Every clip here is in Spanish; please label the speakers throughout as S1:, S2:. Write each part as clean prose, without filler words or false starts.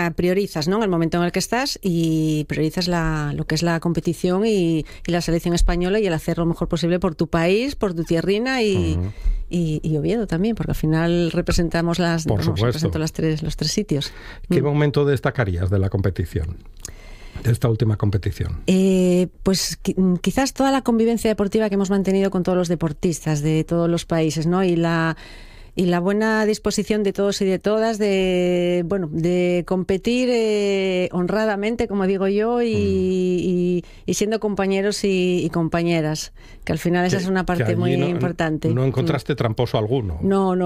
S1: priorizas, ¿no?, en el momento en el que estás, y priorizas lo que es la competición y la selección española y el hacer lo mejor posible por tu país, por tu tierrina y Oviedo también, porque al final representamos represento los tres sitios.
S2: ¿Qué momento destacarías de la competición? De esta última competición.
S1: Pues quizás toda la convivencia deportiva que hemos mantenido con todos los deportistas de todos los países, ¿no? Y la buena disposición de todos y de todas de competir honradamente, como digo yo, y siendo compañeros y compañeras, que al final esa es una parte muy importante.
S2: ¿No encontraste tramposo alguno?
S1: No.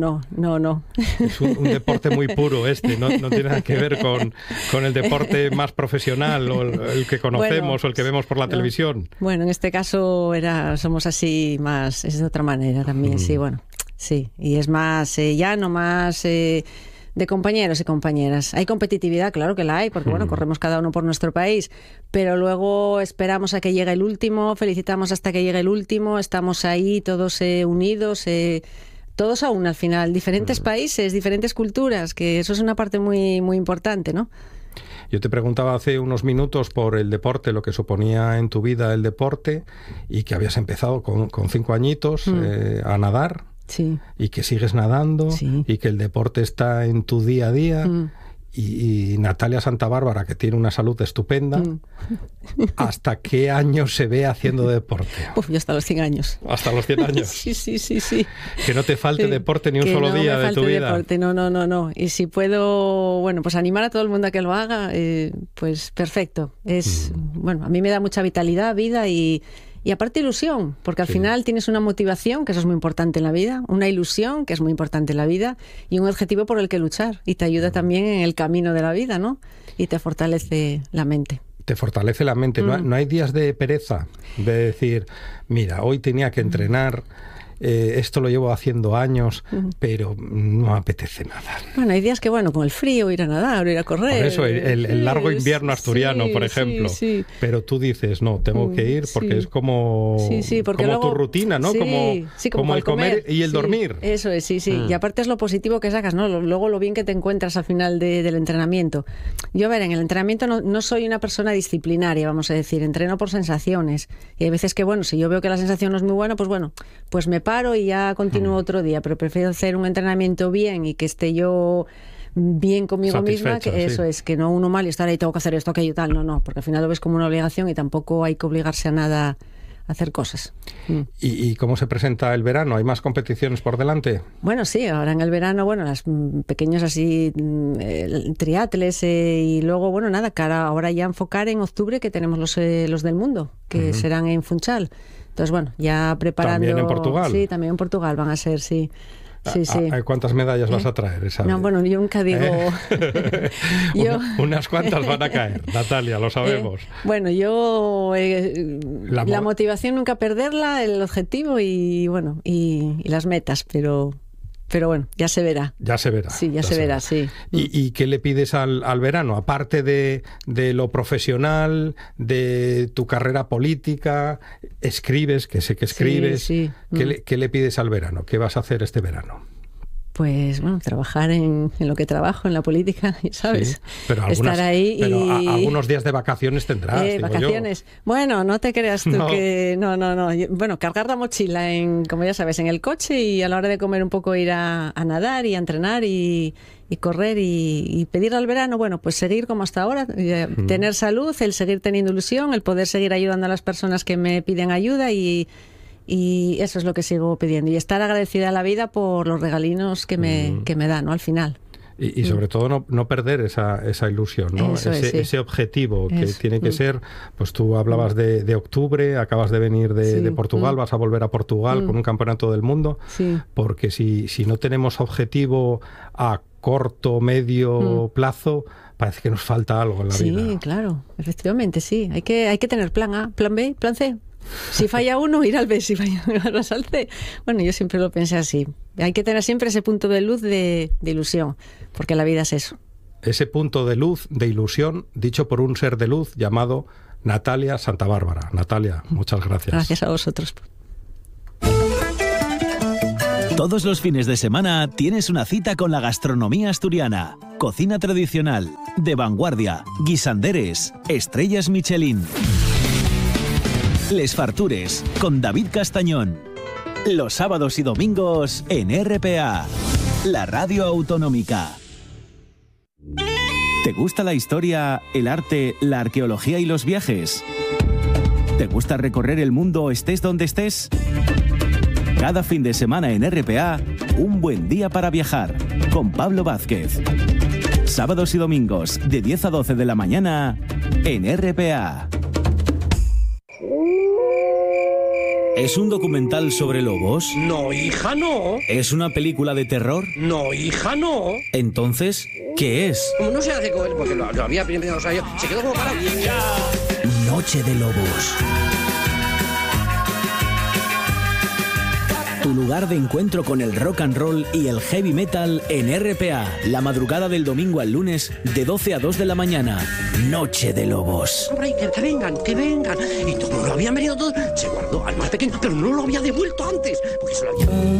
S2: Es un deporte muy puro no tiene nada que ver con el deporte más profesional o el que conocemos o el que vemos por la televisión.
S1: Bueno, en este caso somos así más, es de otra manera también, sí, bueno. Sí, y es más llano, más de compañeros y compañeras. Hay competitividad, claro que la hay, porque bueno, corremos cada uno por nuestro país, pero luego esperamos a que llegue el último, felicitamos hasta que llegue el último, estamos ahí todos unidos, todos aún al final, diferentes países, diferentes culturas, que eso es una parte muy, muy importante, ¿no?
S2: Yo te preguntaba hace unos minutos por el deporte, lo que suponía en tu vida el deporte, y que habías empezado con 5 añitos a nadar.
S1: Sí.
S2: Y que sigues nadando,
S1: sí.
S2: Y que el deporte está en tu día a día. Y Natalia Santabárbara, que tiene una salud estupenda, ¿hasta qué años se ve haciendo deporte?
S1: Yo hasta los 100 años.
S2: ¿Hasta los 100 años?
S1: Sí.
S2: Que no te falte deporte ni un solo día de tu vida.
S1: Deporte. No. Y si puedo, pues animar a todo el mundo a que lo haga, pues perfecto. A mí me da mucha vitalidad, vida y aparte ilusión, porque al final tienes una motivación, que eso es muy importante en la vida, una ilusión, que es muy importante en la vida, y un objetivo por el que luchar, y te ayuda también en el camino de la vida, ¿no? Y te fortalece la mente.
S2: Te fortalece la mente. No hay días de pereza, de decir, mira, hoy tenía que entrenar, esto lo llevo haciendo años, pero no apetece nada.
S1: Bueno, hay días que, con el frío, ir a nadar, ir a correr.
S2: Por eso, el largo invierno asturiano, por ejemplo.
S1: Sí.
S2: Pero tú dices, no, tengo que ir porque es como,
S1: porque
S2: como
S1: luego,
S2: tu rutina, ¿no? Como el comer y el dormir.
S1: Eso es, sí. Y aparte es lo positivo que sacas, ¿no? Luego lo bien que te encuentras al final del entrenamiento. Yo, en el entrenamiento no soy una persona disciplinaria, vamos a decir. Entreno por sensaciones. Y hay veces que, si yo veo que la sensación no es muy buena, pues me paro y ya continúo otro día, pero prefiero hacer un entrenamiento bien y que esté yo bien conmigo misma, que eso es, que no uno mal y estar ahí, tengo que hacer esto, aquello, tal, no, porque al final lo ves como una obligación y tampoco hay que obligarse a nada a hacer cosas.
S2: ¿Y cómo se presenta el verano? ¿Hay más competiciones por delante?
S1: Bueno, sí, ahora en el verano, las pequeños así triatles y luego, cara ahora ya enfocar en octubre, que tenemos los del mundo, que serán en Funchal. Entonces, ya preparando...
S2: ¿También en Portugal?
S1: Sí, también en Portugal van a ser, sí.
S2: ¿Cuántas medallas vas a traer esa vez?
S1: Yo nunca digo...
S2: Unas cuantas van a caer, Natalia, lo sabemos.
S1: La motivación nunca perderla, el objetivo y las metas, pero ya se verá.
S2: Ya se verá.
S1: Sí, ya se verá, sí.
S2: ¿Y qué le pides al verano? Aparte de lo profesional, de tu carrera política, escribes, que sé que escribes.
S1: Sí.
S2: ¿Qué le pides al verano? ¿Qué vas a hacer este verano?
S1: Pues trabajar en lo que trabajo, en la política, ¿sabes?
S2: Sí, pero
S1: estar ahí
S2: pero algunos días de vacaciones tendrás, digo
S1: vacaciones.
S2: Yo.
S1: No te creas tú que... No. Cargar la mochila, como ya sabes, en el coche, y a la hora de comer un poco ir a nadar y a entrenar y correr y pedir al verano, pues seguir como hasta ahora, tener salud, el seguir teniendo ilusión, el poder seguir ayudando a las personas que me piden ayuda y eso es lo que sigo pidiendo. Y estar agradecida a la vida por los regalinos que me da, ¿no? Al final.
S2: Y sobre todo no perder esa ilusión, ¿no? Ese objetivo que tiene que ser, pues tú hablabas de octubre, acabas de venir de Portugal, vas a volver a Portugal con un campeonato del mundo, porque si no tenemos objetivo a corto, medio plazo, parece que nos falta algo en la vida.
S1: Sí, claro, efectivamente, sí. Hay que tener plan A, plan B, plan C. Si falla uno, ir al B, si falla uno, al C. Yo siempre lo pensé así. Hay que tener siempre ese punto de luz de ilusión, porque la vida es eso.
S2: Ese punto de luz, de ilusión, dicho por un ser de luz llamado Natalia Santabárbara. Natalia, muchas gracias.
S1: Gracias a vosotros.
S3: Todos los fines de semana tienes una cita con la gastronomía asturiana. Cocina tradicional, de vanguardia, guisanderes, estrellas Michelin. Les Fartures, con David Castañón. Los sábados y domingos en RPA, la radio autonómica. ¿Te gusta la historia, el arte, la arqueología y los viajes? ¿Te gusta recorrer el mundo estés donde estés? Cada fin de semana en RPA, un buen día para viajar, con Pablo Vázquez. Sábados y domingos, de 10 a 12 de la mañana, en RPA. ¿Es un documental sobre lobos?
S4: No, hija, no.
S3: ¿Es una película de terror?
S4: No, hija, no.
S3: Entonces, ¿qué es?
S4: Como no se hace con él, porque lo había primero, o sea, se quedó como parado.
S3: Noche de Lobos. Tu lugar de encuentro con el rock and roll y el heavy metal en RPA. La madrugada del domingo al lunes, de 12 a 2 de la mañana. Noche de Lobos.
S4: Hombre, que vengan. Y como lo habían venido todos, se guardó al más pequeño, pero no lo había devuelto antes, porque se lo había...